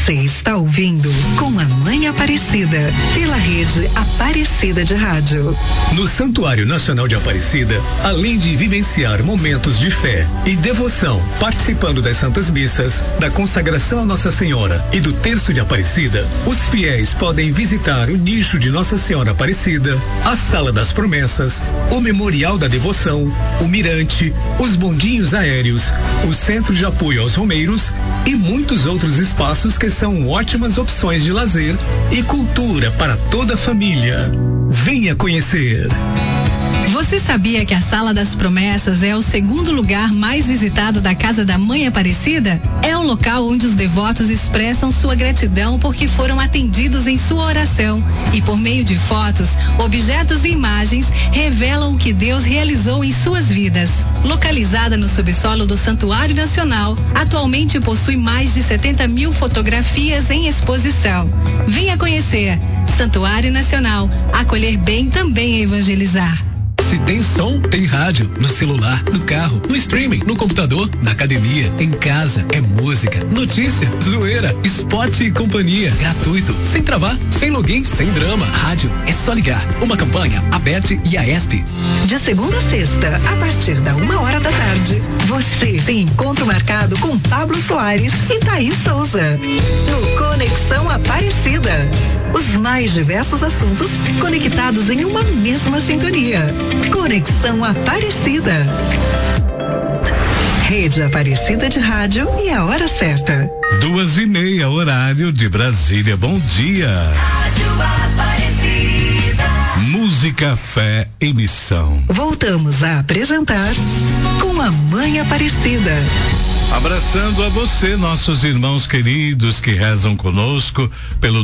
Você está ouvindo Com a Mãe Aparecida, pela rede Aparecida de Rádio. No Santuário Nacional de Aparecida, além de vivenciar momentos de fé e devoção, participando das Santas Missas, da consagração a Nossa Senhora e do Terço de Aparecida, os fiéis podem visitar o nicho de Nossa Senhora Aparecida, a Sala das Promessas, o Memorial da Devoção, o Mirante, os bondinhos aéreos, o Centro de Apoio aos Romeiros e muitos outros espaços que são ótimas opções de lazer e cultura para toda a família. Venha conhecer. Você sabia que a Sala das Promessas é o segundo lugar mais visitado da Casa da Mãe Aparecida? É um local onde os devotos expressam sua gratidão porque foram atendidos em sua oração e, por meio de fotos, objetos e imagens, revelam o que Deus realizou em suas vidas. Localizada no subsolo do Santuário Nacional, atualmente possui mais de 70 mil fotografias em exposição. Venha conhecer. Santuário Nacional. Acolher bem também é evangelizar. Se tem som, tem rádio. No celular, no carro, no streaming, no computador, na academia, em casa. É música, notícia, zoeira, esporte e companhia. Gratuito, sem travar, sem login, sem drama. Rádio, é só ligar. Uma campanha, ABERT e AESP. De segunda a sexta, a partir da 1h da tarde, você tem encontro marcado com Pablo Soares e Thaís Souza. No Conexão Aparecida. Os mais diversos assuntos conectados em uma mesma sintonia. Conexão Aparecida. Rede Aparecida de Rádio e a hora certa. 2:30, horário de Brasília. Bom dia. Rádio Aparecida. Música, fé e missão. Voltamos a apresentar Com a Mãe Aparecida. Abraçando a você, nossos irmãos queridos que rezam conosco pelo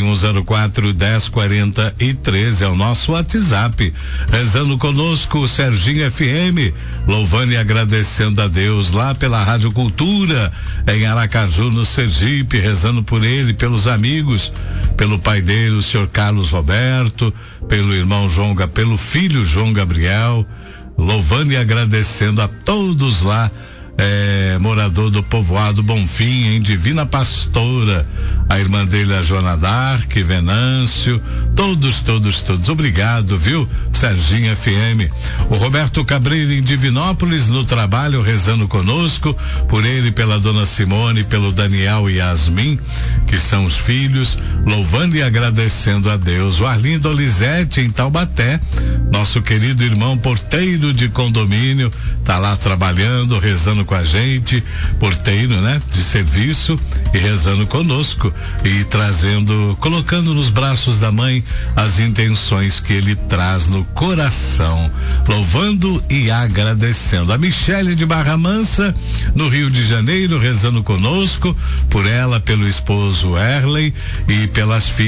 3104-1043, é o nosso WhatsApp. Rezando conosco o Serginho FM, louvando e agradecendo a Deus lá pela Rádio Cultura em Aracaju, no Sergipe, rezando por ele, pelos amigos, pelo pai dele, o senhor Carlos Roberto, pelo irmão João, pelo filho João Gabriel, louvando e agradecendo a todos lá. Morador do povoado Bonfim, em Divina Pastora, a irmã dele, a Joana Dark, Venâncio, todos, obrigado, viu? Serginho FM. O Roberto Cabreiro em Divinópolis, no trabalho, rezando conosco, por ele, pela dona Simone, pelo Daniel e Yasmin, que são os filhos, louvando e agradecendo a Deus. O Arlindo Olizete em Taubaté, nosso querido irmão porteiro de condomínio, tá lá trabalhando, rezando com a gente, porteiro, né? De serviço, e rezando conosco e trazendo, colocando nos braços da mãe as intenções que ele traz no coração, louvando e agradecendo. A Michele de Barra Mansa, no Rio de Janeiro, rezando conosco, por ela, pelo esposo Erley e pelas filhas